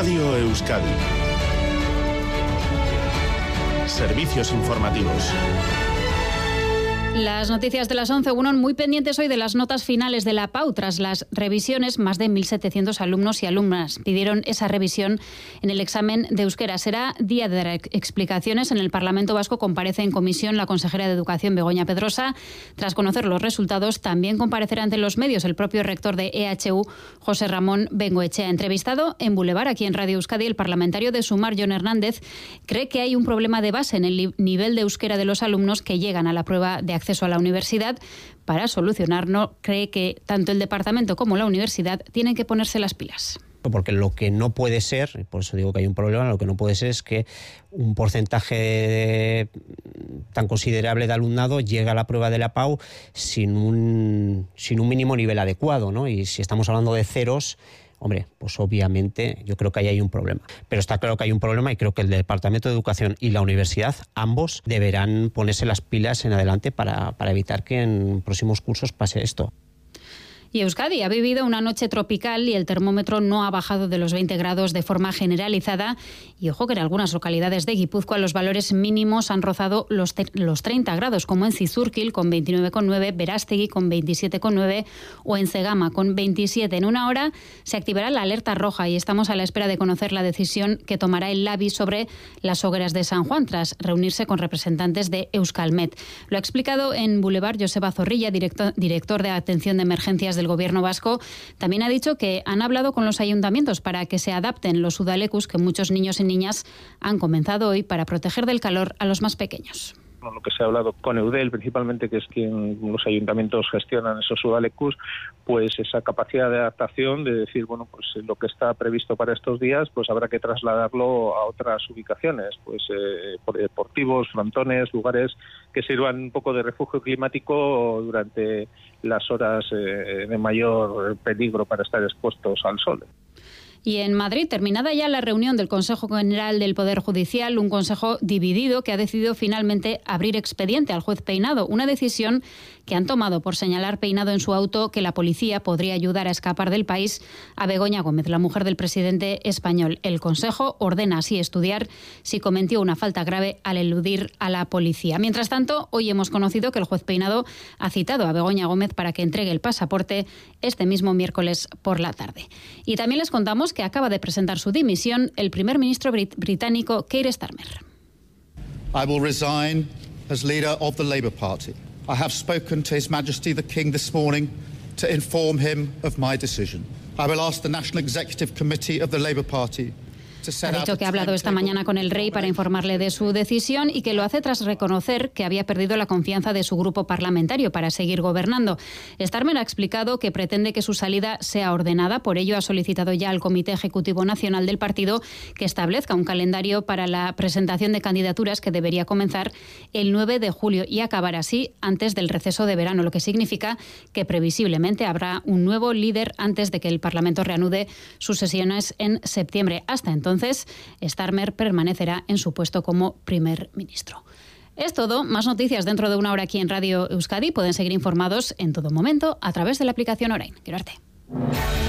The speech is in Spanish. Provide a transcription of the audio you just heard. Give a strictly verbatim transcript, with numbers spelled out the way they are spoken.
Radio Euskadi. Servicios informativos. Las noticias de las once, uno muy pendientes hoy de las notas finales de la P A U. Tras las revisiones, más de mil setecientos alumnos y alumnas pidieron esa revisión en el examen de euskera. Será día de dar explicaciones. En el Parlamento Vasco comparece en comisión la consejera de Educación, Begoña Pedrosa. Tras conocer los resultados, también comparecerá ante los medios el propio rector de E H U, José Ramón Bengoechea. Entrevistado en Boulevard, aquí en Radio Euskadi, el parlamentario de Sumar, Jon Hernández, cree que hay un problema de base en el nivel de euskera de los alumnos que llegan a la prueba de acceso a la universidad. Para solucionarlo, cree que tanto el departamento como la universidad tienen que ponerse las pilas. Porque lo que no puede ser, por eso digo que hay un problema, lo que no puede ser es que un porcentaje tan considerable de alumnado llegue a la prueba de la P A U sin un, sin un mínimo nivel adecuado, ¿no? Y si estamos hablando de ceros, hombre, pues obviamente yo creo que ahí hay un problema. Pero está claro que hay un problema y creo que el Departamento de Educación y la universidad, ambos, deberán ponerse las pilas en adelante para, para evitar que en próximos cursos pase esto. Y Euskadi ha vivido una noche tropical y el termómetro no ha bajado de los veinte grados de forma generalizada. Y ojo que en algunas localidades de Guipúzcoa los valores mínimos han rozado los, los treinta grados, como en Zizurkil con veintinueve coma nueve, Berastegui con veintisiete coma nueve o en Cegama con veintisiete. En una hora se activará la alerta roja y estamos a la espera de conocer la decisión que tomará el Labi sobre las hogueras de San Juan tras reunirse con representantes de Euskalmet. Lo ha explicado en Boulevard Joseba Zorrilla, director, director de Atención de Emergencias del Gobierno vasco. También ha dicho que han hablado con los ayuntamientos para que se adapten los udalecus que muchos niños y niñas han comenzado hoy para proteger del calor a los más pequeños. Lo que se ha hablado con Eudel, principalmente, que es quien los ayuntamientos gestionan esos udalecus, pues esa capacidad de adaptación de decir, bueno, pues lo que está previsto para estos días, pues habrá que trasladarlo a otras ubicaciones, pues eh, deportivos, frontones, lugares que sirvan un poco de refugio climático durante las horas eh, de mayor peligro para estar expuestos al sol. Y en Madrid, terminada ya la reunión del Consejo General del Poder Judicial, un consejo dividido que ha decidido finalmente abrir expediente al juez Peinado, una decisión que han tomado por señalar Peinado en su auto que la policía podría ayudar a escapar del país a Begoña Gómez, la mujer del presidente español. El Consejo ordena así estudiar si cometió una falta grave al eludir a la policía. Mientras tanto, hoy hemos conocido que el juez Peinado ha citado a Begoña Gómez para que entregue el pasaporte este mismo miércoles por la tarde. Y también les contamos que acaba de presentar su dimisión el primer ministro brit- británico Keir Starmer. I will resign as leader of the Labour Party. I have spoken to His Majesty the King this morning to inform him of my decision. I will ask the National Executive Committee of the Labour Party. Ha dicho que ha hablado esta mañana con el rey para informarle de su decisión y que lo hace tras reconocer que había perdido la confianza de su grupo parlamentario para seguir gobernando. Starmer ha explicado que pretende que su salida sea ordenada, por ello ha solicitado ya al Comité Ejecutivo Nacional del partido que establezca un calendario para la presentación de candidaturas que debería comenzar el nueve de julio y acabar así antes del receso de verano, lo que significa que previsiblemente habrá un nuevo líder antes de que el Parlamento reanude sus sesiones en septiembre. Hasta entonces, Entonces, Starmer permanecerá en su puesto como primer ministro. Es todo. Más noticias dentro de una hora aquí en Radio Euskadi. Pueden seguir informados en todo momento a través de la aplicación Orain. Quiero arte.